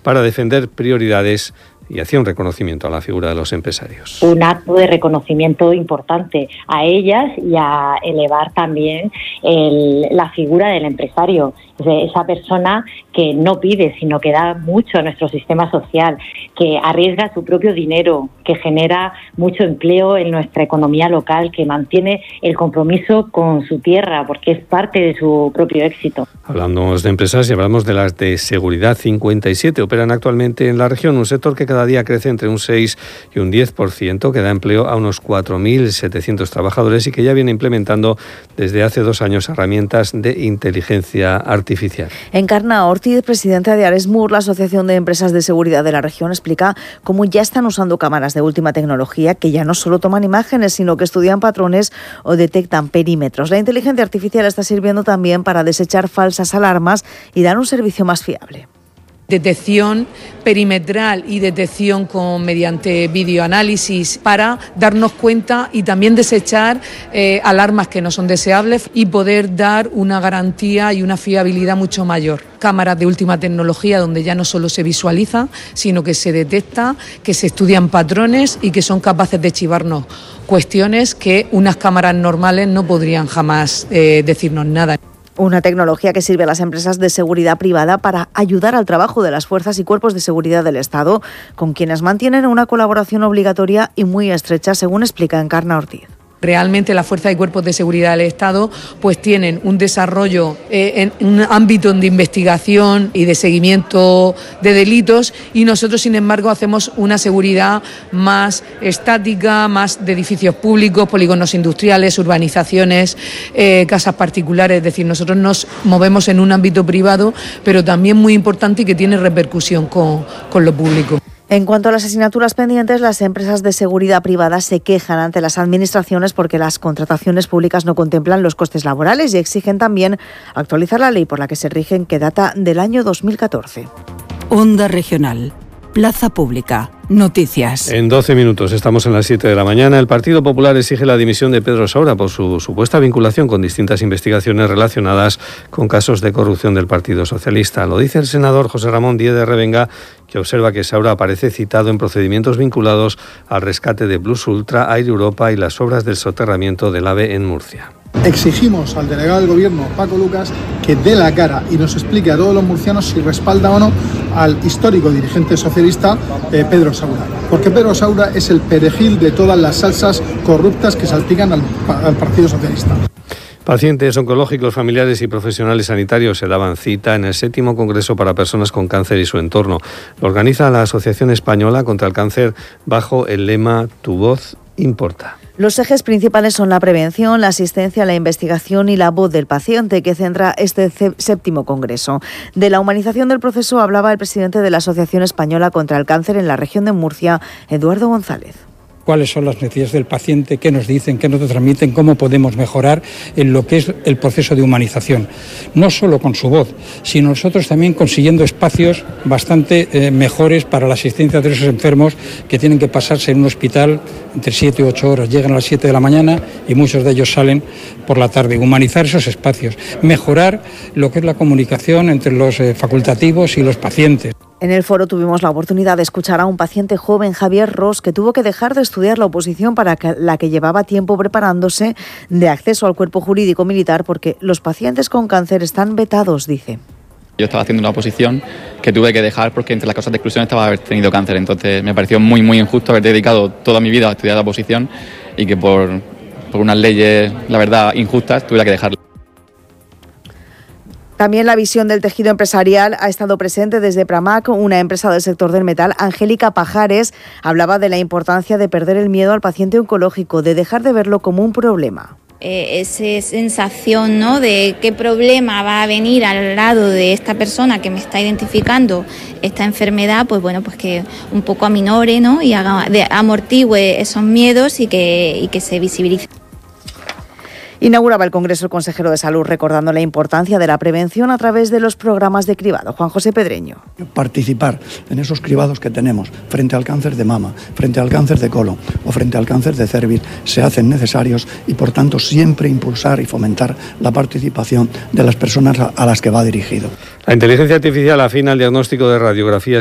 para defender prioridades y hacía un reconocimiento a la figura de los empresarios. Un acto de reconocimiento importante a ellas y a elevar también la figura del empresario, de esa persona que no pide, sino que da mucho a nuestro sistema social, que arriesga su propio dinero, que genera mucho empleo en nuestra economía local, que mantiene el compromiso con su tierra, porque es parte de su propio éxito. Hablamos de empresas y hablamos de las de seguridad. 57 operan actualmente en la región, un sector que cada día crece entre un 6 y un 10%, que da empleo a unos 4.700 trabajadores y que ya viene implementando desde hace 2 años herramientas de inteligencia artificial. Encarna Ortiz, presidenta de Aresmur, la Asociación de Empresas de Seguridad de la región, explica cómo ya están usando cámaras de última tecnología que ya no solo toman imágenes, sino que estudian patrones o detectan perímetros. La inteligencia artificial está sirviendo también para desechar falsas alarmas y dar un servicio más fiable. Detección perimetral y detección mediante videoanálisis para darnos cuenta y también desechar alarmas que no son deseables y poder dar una garantía y una fiabilidad mucho mayor. Cámaras de última tecnología donde ya no solo se visualiza, sino que se detecta, que se estudian patrones y que son capaces de chivarnos cuestiones que unas cámaras normales no podrían jamás decirnos nada. Una tecnología que sirve a las empresas de seguridad privada para ayudar al trabajo de las fuerzas y cuerpos de seguridad del Estado, con quienes mantienen una colaboración obligatoria y muy estrecha, según explica Encarna Ortiz. Realmente las fuerzas y cuerpos de seguridad del Estado pues tienen un desarrollo en un ámbito de investigación y de seguimiento de delitos y nosotros, sin embargo, hacemos una seguridad más estática, más de edificios públicos, polígonos industriales, urbanizaciones, casas particulares. Es decir, nosotros nos movemos en un ámbito privado, pero también muy importante y que tiene repercusión con lo público. En cuanto a las asignaturas pendientes, las empresas de seguridad privada se quejan ante las administraciones porque las contrataciones públicas no contemplan los costes laborales y exigen también actualizar la ley por la que se rigen, que data del año 2014. Onda Regional. Plaza Pública. Noticias. En 12 minutos, estamos en las 7 de la mañana. El Partido Popular exige la dimisión de Pedro Saura por su supuesta vinculación con distintas investigaciones relacionadas con casos de corrupción del Partido Socialista. Lo dice el senador José Ramón Díez de Revenga, que observa que Saura aparece citado en procedimientos vinculados al rescate de Plus Ultra, Air Europa y las obras del soterramiento del AVE en Murcia. Exigimos al delegado del Gobierno, Paco Lucas, que dé la cara y nos explique a todos los murcianos si respalda o no al histórico dirigente socialista Pedro Saura. Porque Pedro Saura es el perejil de todas las salsas corruptas que salpican al Partido Socialista. Pacientes oncológicos, familiares y profesionales sanitarios se daban cita en el 7º Congreso para Personas con Cáncer y su entorno. Lo organiza la Asociación Española contra el Cáncer bajo el lema Tu voz importa. Los ejes principales son la prevención, la asistencia, la investigación y la voz del paciente, que centra este 7º Congreso. De la humanización del proceso hablaba el presidente de la Asociación Española contra el Cáncer en la región de Murcia, Eduardo González. Cuáles son las necesidades del paciente, qué nos dicen, qué nos transmiten, cómo podemos mejorar en lo que es el proceso de humanización. No solo con su voz, sino nosotros también consiguiendo espacios bastante mejores para la asistencia de esos enfermos que tienen que pasarse en un hospital entre 7 y 8 horas. Llegan a las 7 de la mañana y muchos de ellos salen por la tarde. Humanizar esos espacios, mejorar lo que es la comunicación entre los facultativos y los pacientes. En el foro tuvimos la oportunidad de escuchar a un paciente joven, Javier Ros, que tuvo que dejar de estudiar la oposición para la que llevaba tiempo preparándose, de acceso al cuerpo jurídico militar, porque los pacientes con cáncer están vetados, dice. Yo estaba haciendo una oposición que tuve que dejar porque entre las causas de exclusión estaba haber tenido cáncer. Entonces me pareció muy, muy injusto haber dedicado toda mi vida a estudiar la oposición y que por unas leyes, la verdad, injustas, tuviera que dejarla. También la visión del tejido empresarial ha estado presente desde Pramac. Una empresa del sector del metal, Angélica Pajares, hablaba de la importancia de perder el miedo al paciente oncológico, de dejar de verlo como un problema. Esa sensación, ¿no?, de qué problema va a venir al lado de esta persona que me está identificando esta enfermedad, pues bueno, pues que un poco aminore, ¿no?, y amortigüe esos miedos y que se visibilice. Inauguraba el Congreso el consejero de Salud, recordando la importancia de la prevención a través de los programas de cribado. Juan José Pedreño. Participar en esos cribados que tenemos frente al cáncer de mama, frente al cáncer de colon o frente al cáncer de cervix se hacen necesarios y, por tanto, siempre impulsar y fomentar la participación de las personas a las que va dirigido. La inteligencia artificial afina el diagnóstico de radiografías